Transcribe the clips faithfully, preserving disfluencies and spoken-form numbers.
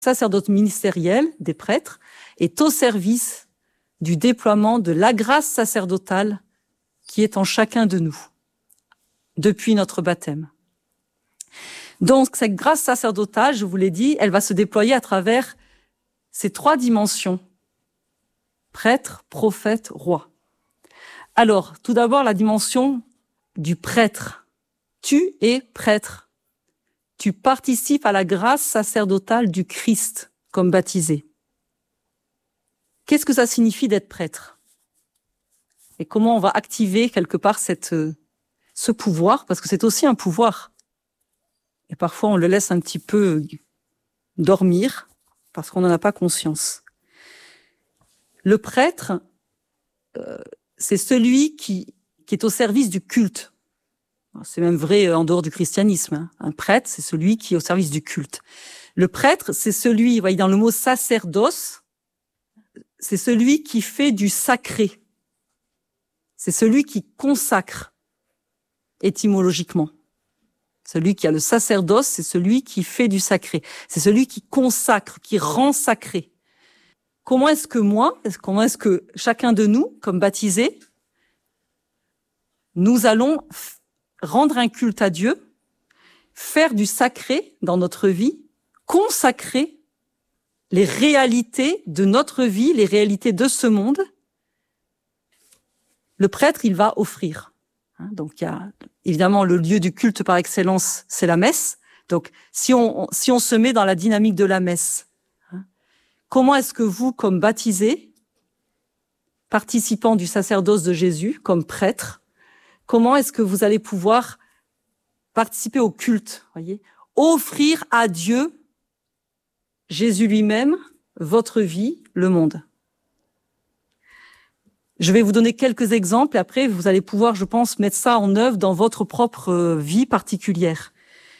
sacerdoce ministérielle des prêtres est au service du déploiement de la grâce sacerdotale qui est en chacun de nous, depuis notre baptême. Donc, cette grâce sacerdotale, je vous l'ai dit, elle va se déployer à travers ces trois dimensions. Prêtre, prophète, roi. Alors, tout d'abord, la dimension du prêtre. Tu es prêtre. Tu participes à la grâce sacerdotale du Christ comme baptisé. Qu'est-ce que ça signifie d'être prêtre? Et comment on va activer quelque part cette, ce pouvoir? Parce que c'est aussi un pouvoir. Et parfois, on le laisse un petit peu dormir parce qu'on n'en a pas conscience. Le prêtre, euh, c'est celui qui, qui est au service du culte. C'est même vrai en dehors du christianisme. Hein. Un prêtre, c'est celui qui est au service du culte. Le prêtre, c'est celui, vous voyez, dans le mot sacerdoce, c'est celui qui fait du sacré. C'est celui qui consacre, étymologiquement. Celui qui a le sacerdoce, c'est celui qui fait du sacré. C'est celui qui consacre, qui rend sacré. Comment est-ce que moi, comment est-ce que chacun de nous, comme baptisés, nous allons rendre un culte à Dieu, faire du sacré dans notre vie, consacrer les réalités de notre vie, les réalités de ce monde? Le prêtre, il va offrir. Donc, il y a évidemment le lieu du culte par excellence, c'est la messe. Donc, si on, si on se met dans la dynamique de la messe, hein, comment est-ce que vous, comme baptisés, participants du sacerdoce de Jésus, comme prêtre, comment est-ce que vous allez pouvoir participer au culte, voyez, offrir à Dieu, Jésus lui-même, votre vie, le monde? Je vais vous donner quelques exemples et après, vous allez pouvoir, je pense, mettre ça en œuvre dans votre propre vie particulière.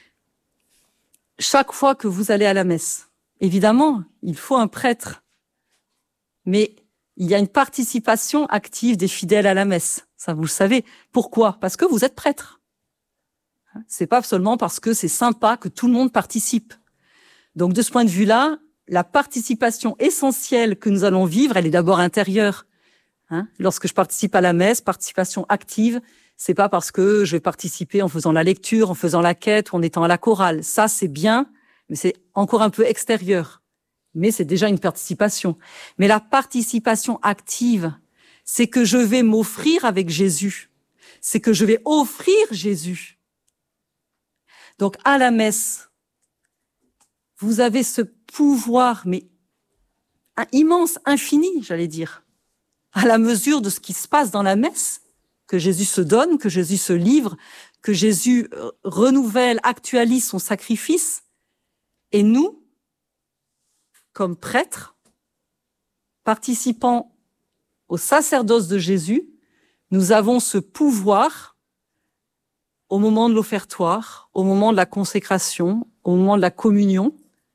Chaque fois que vous allez à la messe, évidemment, il faut un prêtre, mais il y a une participation active des fidèles à la messe. Ça, vous le savez. Pourquoi? Parce que vous êtes prêtre. C'est pas seulement parce que c'est sympa que tout le monde participe. Donc, de ce point de vue-là, la participation essentielle que nous allons vivre, elle est d'abord intérieure. Hein, lorsque je participe à la messe, participation active, c'est pas parce que je vais participer en faisant la lecture, en faisant la quête ou en étant à la chorale. Ça, c'est bien, mais c'est encore un peu extérieur. Mais c'est déjà une participation. Mais la participation active, c'est que je vais m'offrir avec Jésus. C'est que je vais offrir Jésus. Donc, à la messe, vous avez ce pouvoir, mais un immense, infini, j'allais dire, à la mesure de ce qui se passe dans la messe, que Jésus se donne, que Jésus se livre, que Jésus renouvelle, actualise son sacrifice. Et nous, comme prêtres, participant au sacerdoce de Jésus, nous avons ce pouvoir au moment de l'offertoire, au moment de la consécration, au moment de la communion,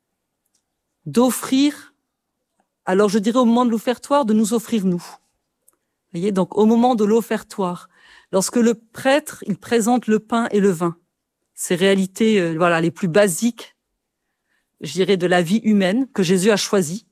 d'offrir, alors je dirais au moment de l'offertoire, de nous offrir nous. Vous voyez, donc au moment de l'offertoire, lorsque le prêtre, il présente le pain et le vin, ces réalités, euh, voilà, les plus basiques, je dirais, de la vie humaine que Jésus a choisies,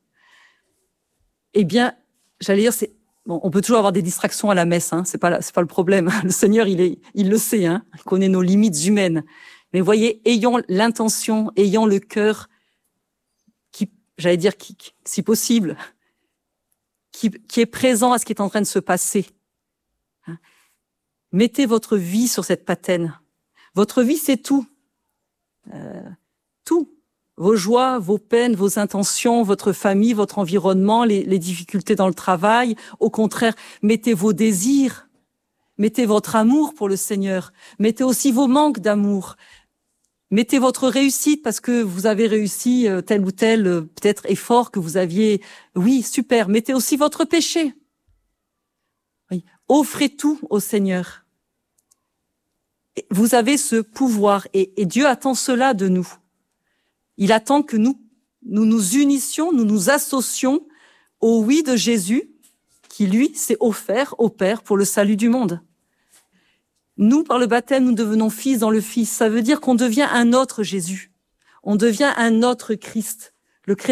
eh bien, j'allais dire, c'est bon, on peut toujours avoir des distractions à la messe, hein, c'est pas c'est pas le problème. Le Seigneur, il est, il le sait, hein, il connaît nos limites humaines. Mais voyez, ayons l'intention, ayons le cœur qui, j'allais dire, qui, qui, si possible, qui, qui est présent à ce qui est en train de se passer. Hein. Mettez votre vie sur cette patène. Votre vie, c'est tout, euh, tout. Vos joies, vos peines, vos intentions, votre famille, votre environnement, les, les difficultés dans le travail. Au contraire, mettez vos désirs, mettez votre amour pour le Seigneur, mettez aussi vos manques d'amour, mettez votre réussite parce que vous avez réussi tel ou tel peut-être effort que vous aviez. Oui, super. Mettez aussi votre péché. Oui. Offrez tout au Seigneur. Vous avez ce pouvoir et, et Dieu attend cela de nous. Il attend que nous, nous nous unissions, nous nous associons au oui de Jésus, qui lui s'est offert au Père pour le salut du monde. Nous, par le baptême, nous devenons fils dans le Fils. Ça veut dire qu'on devient un autre Jésus. On devient un autre Christ. Le